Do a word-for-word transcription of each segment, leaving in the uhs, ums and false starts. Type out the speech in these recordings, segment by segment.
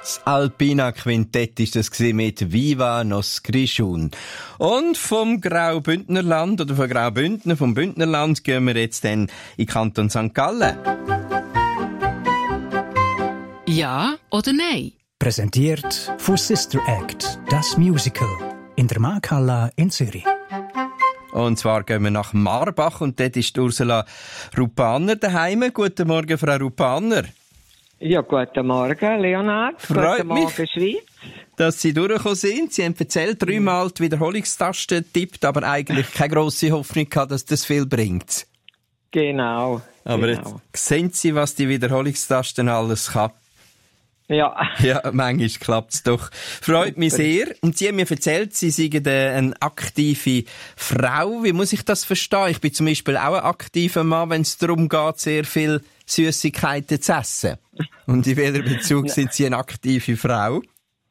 Das Alpina Quintett ist das mit Viva nos Grischun. Und vom Graubündnerland oder von Graubündner, vom Bündnerland gehen wir jetzt dann in Kanton Sankt Gallen. Ja oder nein? Präsentiert von Sister Act, das Musical, in der Markthalle in Zürich. Und zwar gehen wir nach Marbach und dort ist Ursula Rupaner daheim. Guten Morgen, Frau Rupaner. Ja, guten Morgen, Leonard. Freut guten Morgen, mich, Schweiz. Dass Sie durchgekommen sind. Sie haben erzählt, dreimal die Wiederholungstaste tippt, aber eigentlich keine grosse Hoffnung gehabt, dass das viel bringt. Genau. Aber genau. jetzt sehen Sie, was die Wiederholungstaste alles kann. Ja. Ja, manchmal klappt's doch. Freut mich sehr. Und Sie haben mir erzählt, Sie seien eine aktive Frau. Wie muss ich das verstehen? Ich bin zum Beispiel auch ein aktiver Mann, wenn es darum geht, sehr viel Süßigkeiten zu essen. Und in welcher Bezug sind Sie eine aktive Frau?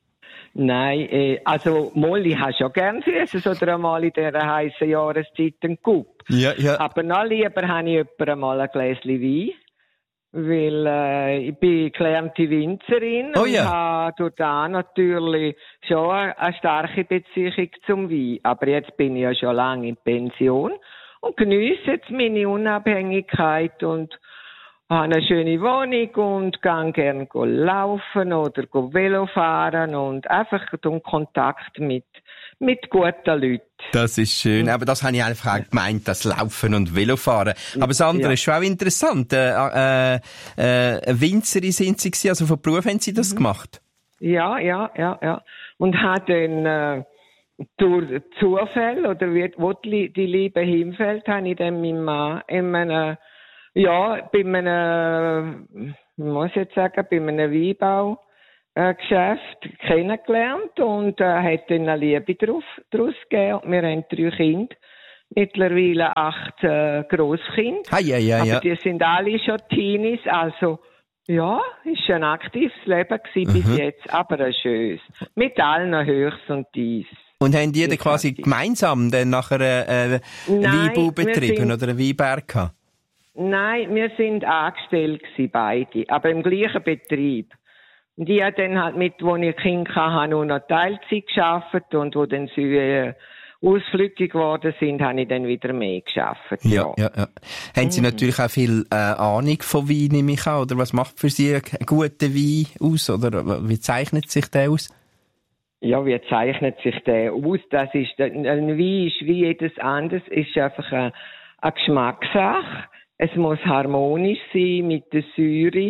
Nein, äh, also Molly hast ja gern Süßes oder einmal in dieser heissen Jahreszeit einen Kup. Ja, ja. Aber noch lieber habe ich jemanden einmal ein Gläschen Wein. Weil äh, ich bin gelernte Winzerin oh, und ja. habe durch da natürlich schon eine starke Beziehung zum Wein. Aber jetzt bin ich ja schon lange in Pension und genieße jetzt meine Unabhängigkeit und habe eine schöne Wohnung und gehe gerne laufen oder Velo fahren und einfach den Kontakt mit, mit guten Leuten. Das ist schön. Aber das habe ich einfach auch gemeint, das Laufen und Velofahren. Aber das andere ja. ist schon auch interessant. Äh, äh, äh, eine Winzerin sind Sie gewesen, also von Beruf haben Sie das mhm. gemacht? Ja, ja, ja, ja. Und habe dann äh, durch Zufall, oder wie, wo die, die Liebe hinfällt, habe ich dann meinen Mann in einem, ja, bei einem, ich muss jetzt sagen, bei einem Weinbau Äh, Geschäft kennengelernt und äh, hat dann eine Liebe drauf, daraus gegeben. Wir haben drei Kinder, mittlerweile acht äh, Grosskinder. Ah, ja, ja, ja. Aber die sind alle schon Teenies, also ja, ist ein aktives Leben gewesen mhm. bis jetzt, aber ein schönes. Mit allen Höchst und Tiefs. Und haben die dann quasi gemeinsam dann nachher äh, Weinbau betrieben oder einen Weinberg gehabt? Nein, wir sind angestellt gewesen, beide, aber im gleichen Betrieb. Und ich habe dann halt mit, wo ich Kinder hatte, nur noch Teilzeit gearbeitet und wo dann sie äh, ausflügig geworden sind, habe ich dann wieder mehr gearbeitet. Ja, ja, ja. Haben Sie mhm. natürlich auch viel äh, Ahnung von Wein, nehme ich an, oder was macht für Sie einen guten Wein aus, oder wie zeichnet sich der aus? Ja, wie zeichnet sich der aus? Das ist, ein Wein ist wie jedes anderes, ist einfach eine, eine Geschmackssache. Es muss harmonisch sein mit der Säure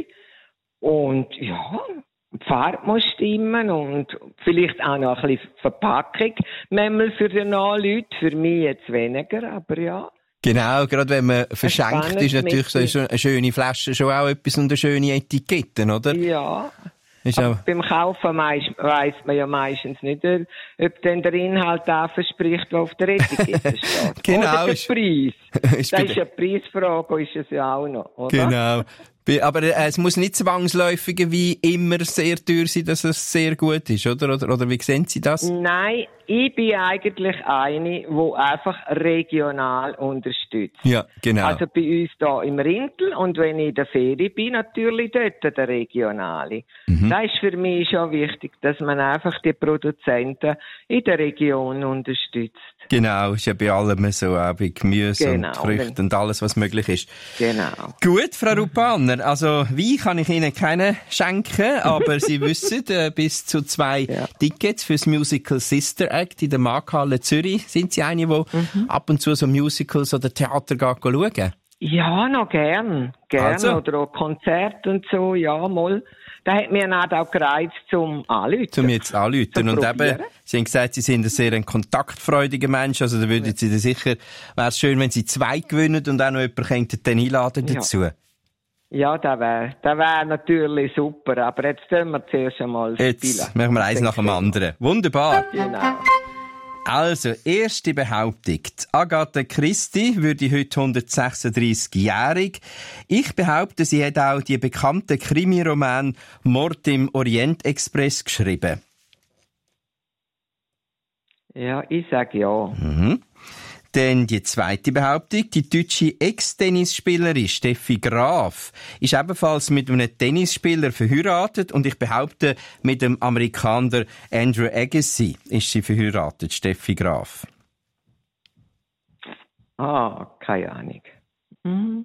und ja, die Farbe muss stimmen und vielleicht auch noch ein bisschen Verpackung. Manchmal für die neuen Leute, für mich jetzt weniger, aber ja. Genau, gerade wenn man verschenkt, ist natürlich so eine schöne Flasche schon auch etwas und eine schöne Etikette, oder? Ja. Ist auch beim Kaufen weiss man ja meistens nicht, ob denn der Inhalt da verspricht, der auf der Etikette steht. Genau. Oder der Preis. ist das ist eine Preisfrage, ist es ja auch noch, oder? Genau. Aber äh, es muss nicht zwangsläufig wie immer sehr teuer sein, dass es sehr gut ist, oder? Oder, oder wie sehen Sie das? Nein, ich bin eigentlich eine, die einfach regional unterstützt. Ja, genau. Also bei uns hier im Rintel und wenn ich in der Ferie bin, natürlich dort der regionale. Mhm. Das ist für mich schon wichtig, dass man einfach die Produzenten in der Region unterstützt. Genau, ist ja bei allem so, auch bei Gemüse genau. und Früchten und alles, was möglich ist. Genau. Gut, Frau Rupaner, also Wein kann ich Ihnen keinen schenken, aber Sie wissen, äh, bis zu zwei ja. Tickets fürs Musical Sister Act in der Markthalle Zürich. Sind Sie eine, die mhm. ab und zu so Musicals oder Theater geht schauen? Ja, noch gern. Gern. Also. Oder auch Konzerte und so, ja, mal. Da hat mir auch gereizt zum Anrufen. Zum jetzt Anrufen. Und eben, Sie haben gesagt, Sie sind ein sehr ein kontaktfreudiger Mensch, also da würden Sie da sicher, wäre es schön, wenn Sie zwei gewinnen und auch noch jemanden könnten dann einladen dazu. Ja. Ja, das wäre das wär natürlich super, aber jetzt tun wir zuerst einmal spielen. Jetzt machen wir eins nach dem anderen. Wunderbar. Genau. Also, erste Behauptung. Die Agatha Christie würde heute hundertsechsunddreißigjährig. Ich behaupte, sie hat auch die bekannten Krimiroman Mord im Orient-Express geschrieben. Ja, ich sage ja. Mhm. Dann die zweite Behauptung. Die deutsche Ex-Tennisspielerin Steffi Graf ist ebenfalls mit einem Tennisspieler verheiratet und ich behaupte, mit dem Amerikaner Andrew Agassi ist sie verheiratet, Steffi Graf. Ah, keine Ahnung. Hm.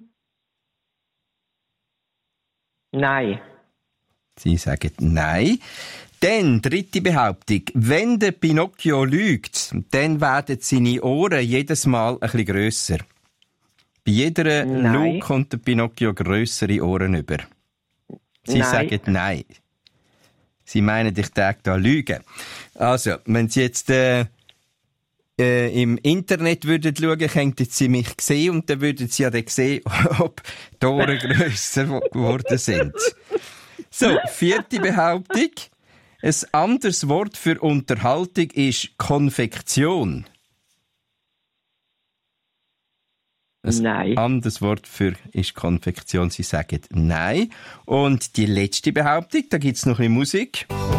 Nein. Sie sagen nein. Dann, dritte Behauptung. Wenn der Pinocchio lügt, dann werden seine Ohren jedes Mal ein bisschen grösser. Bei jeder Lüge kommt der Pinocchio grössere Ohren über. Sie nein. sagen nein. Sie meinen, ich täte da Lügen. Also, wenn Sie jetzt äh, äh, im Internet würden schauen, könnten Sie mich sehen und dann würden Sie ja dann sehen, ob die Ohren grösser geworden sind. So, vierte Behauptung. Ein anderes Wort für Unterhaltung ist Konfektion. Ein nein. anderes Wort für ist Konfektion. Sie sagen nein. Und die letzte Behauptung, da gibt's noch ein bisschen Musik.